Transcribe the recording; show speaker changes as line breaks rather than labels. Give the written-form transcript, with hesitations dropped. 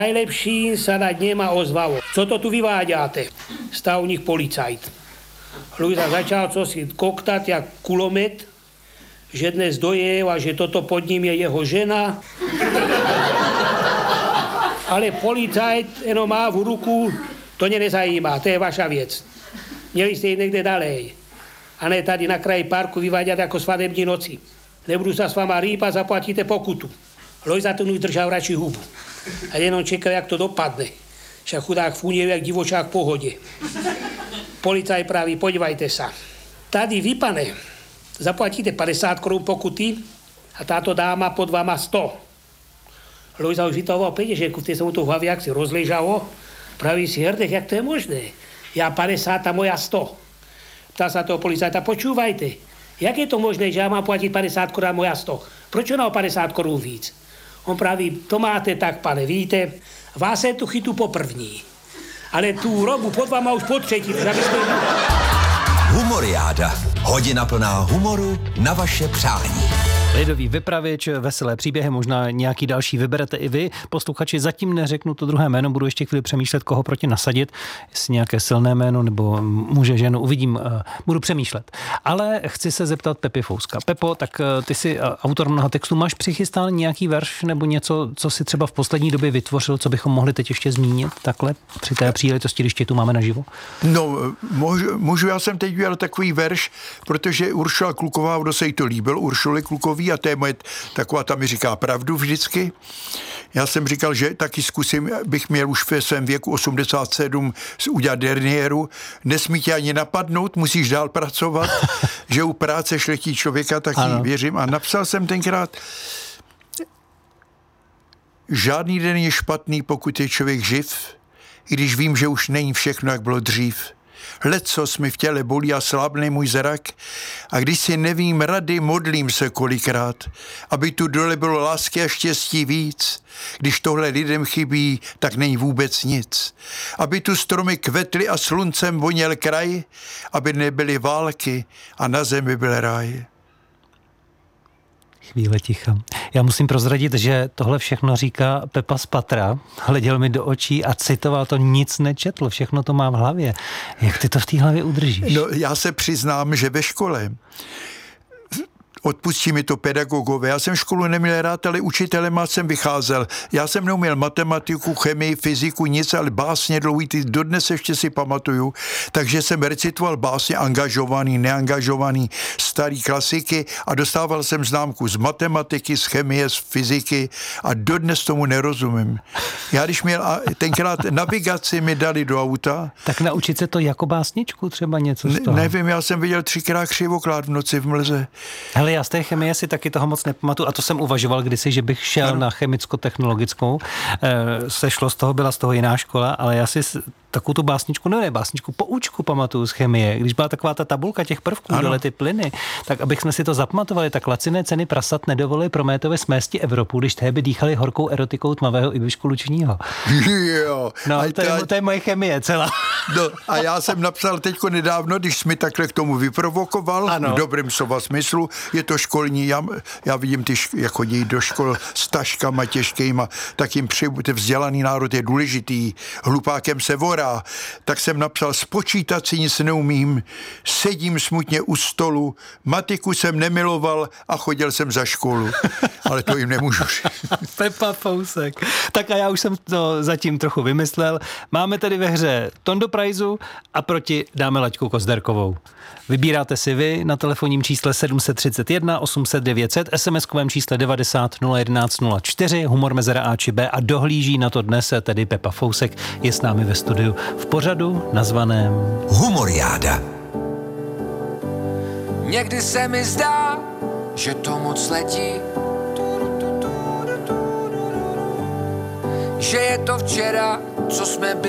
Najlepší sa dať nemá ozvalo. Co to tu vyváďate? Stál u nich policajt. Luisa začal cosi koktať jak kulomet, že dnes dojel a že toto pod ním je jeho žena. Ale policajt jenom má v ruku, to mě nezajímá, to je vaša věc. Měli jste jít někde dalej. A ne tady na kraji parku vyvádět jako svadební noci. Nebudu sa s váma rýpať, zaplatíte pokutu. Lojza tomu držal radši hubu. A jenom čekal, jak to dopadne. Však chudák fúnil jak divočák v pohode. Policaj praví, podívajte sa. Tady vy, pane, zaplatíte 50 korun pokuty a táto dáma pod váma 100. Lojza už vytahoval peněženku, vtedy sa mu to v hlavě jak si rozležalo. Praví si, hrdech, jak to je možné? Já 50 a moja 100. Ptá sa toho policajta, počúvajte, jak je to možné, že já mám platit 50 korun a moja 100? Proč ona o 50 korun víc? On praví, to máte tak, pane, víte, vás je tu chytu poprvní, ale tu robu pod váma už po třetí.
Humoriáda. Hodina plná humoru na vaše přání.
Lidový vypravěč, veselé příběhy, možná nějaký další vyberete i vy. Posluchači, zatím neřeknu to druhé jméno, budu ještě chvíli přemýšlet, koho proti nasadit, jestli nějaké silné jméno nebo muže, ženu, uvidím, budu přemýšlet. Ale chci se zeptat Pepy Fouska. Pepo, tak ty jsi autor mnoha textů, máš přichystán nějaký verš nebo něco, co si třeba v poslední době vytvořil, co bychom mohli teď ještě zmínit takhle při té příležitosti, když tě tu máme naživo?
No, můžu, já jsem teď udělal takový verš, protože Uršula Kluková, kdo se jí to líbil, Uršuli Klukový, a to je moje taková, ta mi říká pravdu vždycky. Já jsem říkal, že taky zkusím, bych měl už ve svém věku 87 udělat derniéru. Nesmí tě ani napadnout, musíš dál pracovat, že u práce šlechtí člověka, taky věřím. A napsal jsem tenkrát, žádný den je špatný, pokud je člověk živ, i když vím, že už není všechno, jak bylo dřív. Lecos mi v těle bolí a slábne můj zrak a když si nevím rady, modlím se kolikrát, aby tu dole bylo lásky a štěstí víc. Když tohle lidem chybí, tak není vůbec nic. Aby tu stromy kvetly a sluncem voněl kraj, aby nebyly války a na zemi byl ráj.
Chvíle ticha. Já musím prozradit, že tohle všechno říká Pepa z patra. Hleděl mi do očí a citoval to, nic nečetl, všechno to má v hlavě. Jak ty to v té hlavě udržíš?
No, já se přiznám, že ve škole, odpustí mi to pedagogové. Já jsem školu neměl rád, ale učitelema jsem vycházel. Já jsem neuměl matematiku, chemii, fyziku, nic, ale básně dlouhý, ty dodnes ještě si pamatuju. Takže jsem recitoval básně angažovaný, neangažovaný, starý klasiky a dostával jsem známku z matematiky, z chemie, z fyziky a dodnes tomu nerozumím. Já když měl tenkrát navigaci mi dali do auta.
Tak naučit se to jako básničku třeba něco z toho?
Nevím, já jsem viděl 3krát křivoklát v noci v mlze.
Hele, já z té chemie si taky toho moc nepamatuju a to jsem uvažoval kdysi, že bych šel na chemicko-technologickou. Sešlo z toho, byla z toho jiná škola, ale já si takovou tu básničku, básničku, poučku pamatuju z chemie. Když byla taková ta tabulka těch prvků, dole ty plyny, tak abych jsme si to zapamatovali, tak laciné ceny prasat nedovolily Prométovi smésti Evropu, když tehdy dýchali horkou erotikou tmavého Ibišku Lučního.
Jo.
No, to je moje chemie celá.
No, a já jsem napsal teďko nedávno, když jsi mi takhle k tomu vyprovokoval, v dobrém slova smyslu, je to školní, já vidím ty, jak chodí do škol s taškama těžkýma, tak jim vzdělaný národ je důležitý, hlupákem se vorá. Tak jsem napsal, spočítat si nic neumím, sedím smutně u stolu, matiku jsem nemiloval a chodil jsem za školu. Ale to jim nemůžu.
Pepa Fousek. Tak a já už jsem to zatím trochu vymyslel. Máme tedy ve hře Tondo Prajzu a proti dáme Laďku Kozderkovou. Vybíráte si vy na telefonním čísle 731 800 900, SMS-kovém čísle 90 011 04, humor mezera A či B a dohlíží na to dnes tedy Pepa Fousek je s námi ve studiu v pořadu nazvaném
Humoriáda.
Někdy se mi zdá, že to moc letí, že je to včera, co jsme byli.